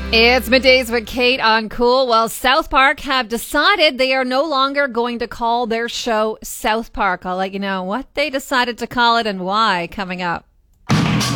It's Middays with Kate on Cool. Well, South Park have decided they are no longer going to call their show South Park. I'll let you know what they decided to call it and why coming up.